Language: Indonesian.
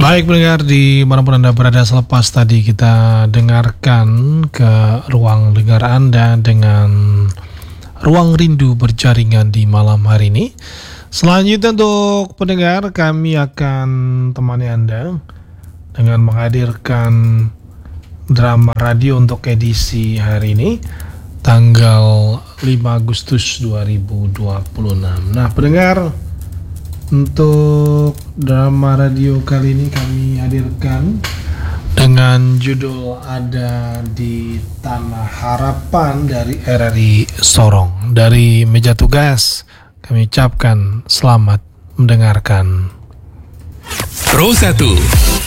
Baik pendengar di manapun Anda berada, selepas tadi kita dengarkan ke ruang dengar Anda dengan Ruang Rindu Berjaringan di malam hari ini. Selanjutnya untuk pendengar, kami akan temani Anda dengan menghadirkan drama radio untuk edisi hari ini, tanggal 5 Agustus 2026. Nah pendengar, untuk drama radio kali ini kami hadirkan dengan judul Ada di Tanah Harapan dari RRI Sorong. Dari meja tugas kami ucapkan selamat mendengarkan. Pro 1